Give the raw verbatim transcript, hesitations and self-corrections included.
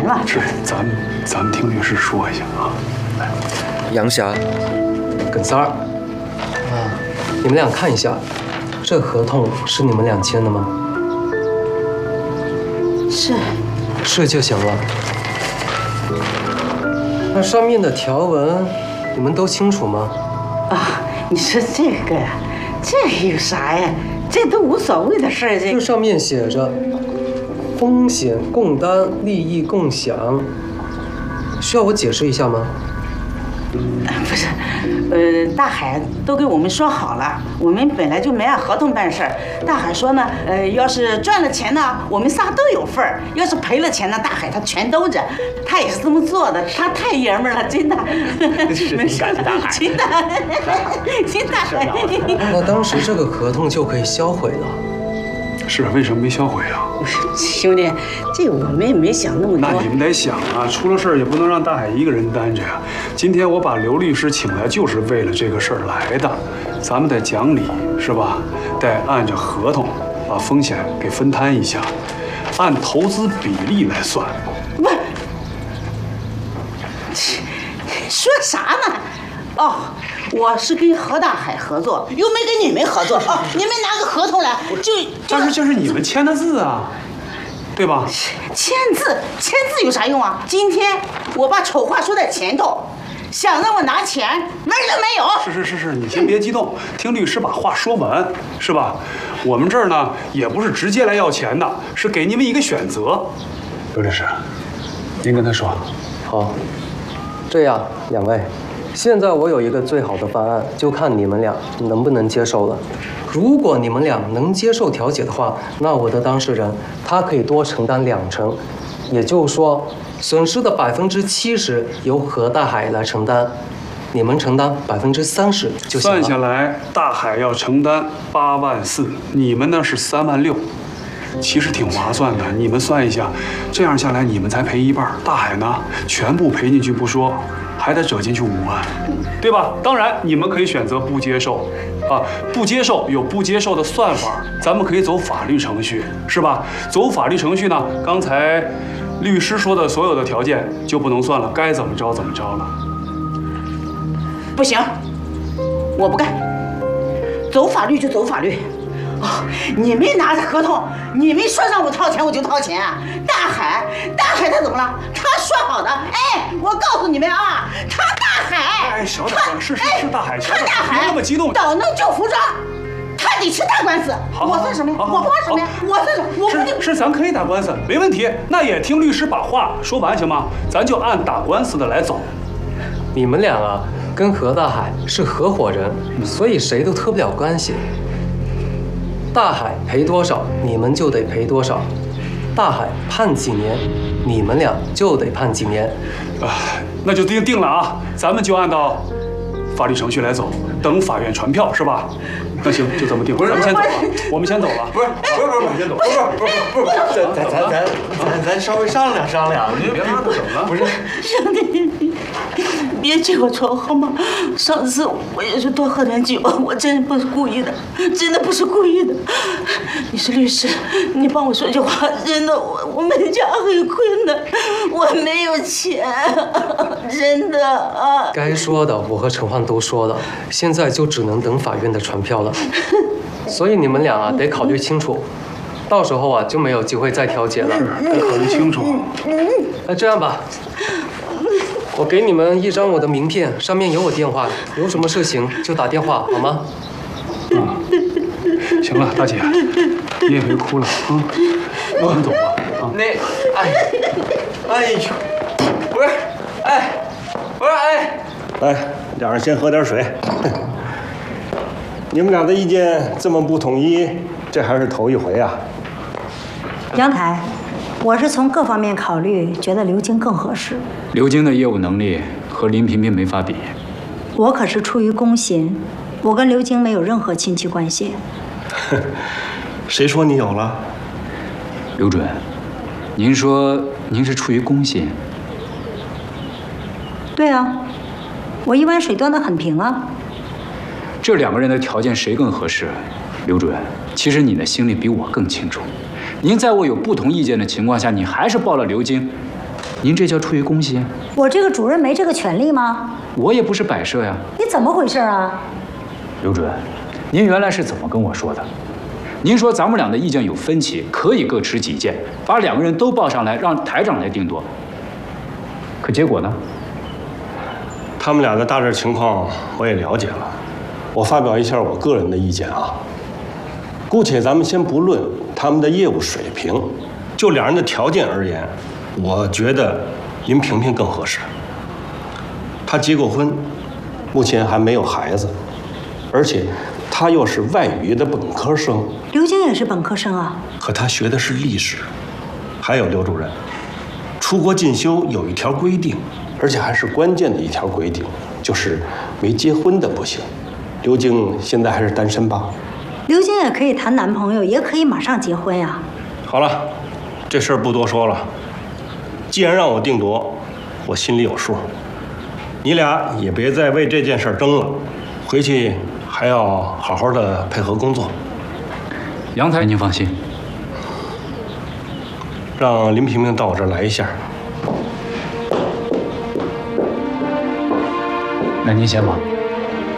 了。 是，咱们咱们听律师说一下啊。来， 杨霞，耿三儿，啊，你们俩看一下，这合同是你们俩签的吗？ 是。 是就行了。那上面的条文，你们都清楚吗？ 啊，你说这个呀，这有啥呀？这都无所谓的事儿。这这上面写着“风险共担，利益共享”，需要我解释一下吗？ 不是，呃，大海都给我们说好了，我们本来就没按合同办事儿。大海说呢，呃，要是赚了钱呢，我们仨都有份儿；要是赔了钱呢，大海他全兜着。他也是这么做的，他太爷们儿了，真的。 没事，感谢大海。 真的，真大海。 那当时这个合同就可以销毁了。 是，为什么没销毁啊？ 兄弟，这我们也没想那么多。 那你们得想啊，出了事儿也不能让大海一个人担着呀。今天我把刘律师请来，就是为了这个事儿来的。咱们得讲理，是吧？得按照合同把风险给分摊一下，按投资比例来算。 不是，说啥呢？哦，我是跟何大海合作，又没跟你们合作。哦，你们拿个合同来，就但是这是你们签的字啊，对吧？ 签字，签字有啥用啊？今天我把丑话说在前头，想让我拿钱，门都没有。 是是是是，你先别激动，听律师把话说完，是吧？我们这儿呢，也不是直接来要钱的，是给你们一个选择。刘律师，您跟他说。 好，这样，两位。现在我有一个最好的方案，就看你们俩能不能接受了。如果你们俩能接受调解的话，那我的当事人他可以多承担两成，也就是说，损失的百分之七十由何大海来承担，你们承担百分之三十就行了。 算下来，大海要承担八万四，你们呢是三万六，其实挺划算的。你们算一下，这样下来你们才赔一半，大海呢全部赔进去不说，还得折进去五万，对吧？当然，你们可以选择不接受，啊，不接受有不接受的算法，咱们可以走法律程序，是吧？走法律程序呢，刚才律师说的所有的条件就不能算了，该怎么着怎么着了。 不行，我不干，走法律就走法律。哦，你们拿着合同，你们说让我掏钱我就掏钱啊！大海，大海他怎么了？他说好的，哎，我告诉你们啊，他大海， 哎，小点声，是是是，大海，小点声，别他大海那么激动。 岛能救服装，他得吃大官司。 好， 我算什么呀？我帮什么呀？我算什么？我不是是，咱可以打官司，没问题。那也听律师把话说完行吗？咱就按打官司的来走。 你们俩啊，跟何大海是合伙人，所以谁都脱不了关系。大海赔多少，你们就得赔多少；大海判几年，你们俩就得判几年。 啊，那就定定了啊，咱们就按照法律程序来走，等法院传票是吧？那行，就这么定。咱们先走了，我们先走了。 不是，不是，不是，我们先走。不是，不是，不是，咱咱咱咱咱咱稍微商量商量，你别拉不整了。不是， 兄弟，别记我错好吗？上次我也是多喝点酒，我真不是故意的，真的不是故意的。你是律师，你帮我说句话，真的，我我们家很困难，我没有钱，真的啊。 该说的我和陈焕都说了，现在就只能等法院的传票了。所以你们俩啊得考虑清楚，到时候啊就没有机会再调解了。 得考虑清楚。 那这样吧，我给你们一张我的名片，上面有我电话，有什么事情就打电话好吗？ 嗯，行了，大姐，你也别哭了啊，我们走吧啊。 那，哎，哎呦，不是，哎，不是，哎， 来，两人先喝点水。你们俩的意见这么不统一，这还是头一回啊。 杨台，我是从各方面考虑，觉得刘晶更合适。 刘晶的业务能力和林萍萍没法比。 我可是出于公心，我跟刘晶没有任何亲戚关系。 谁说你有了？ 刘准，您说您是出于公心？ 对啊，我一碗水端得很平啊。 这两个人的条件谁更合适？刘准，其实你的心里比我更清楚。您在我有不同意见的情况下，你还是报了刘晶， 您这叫出于公心。 我这个主任没这个权利吗？ 我也不是摆设呀。 你怎么回事啊？ 刘主任，您原来是怎么跟我说的？您说咱们俩的意见有分歧，可以各持己见，把两个人都报上来，让台长来定夺。可结果呢？ 他们俩的大致情况我也了解了，我发表一下我个人的意见啊。姑且咱们先不论他们的业务水平，就两人的条件而言，我觉得林萍萍更合适。她结过婚，目前还没有孩子，而且她又是外语的本科生。 刘晶也是本科生啊。 可她学的是历史。还有刘主任，出国进修有一条规定，而且还是关键的一条规定，就是没结婚的不行。刘晶现在还是单身吧？ 刘晶也可以谈男朋友，也可以马上结婚呀。 好了，这事儿不多说了。既然让我定夺，我心里有数。你俩也别再为这件事儿争了，回去还要好好的配合工作。 杨台，您放心， 让林萍萍到我这儿来一下。 那您先忙。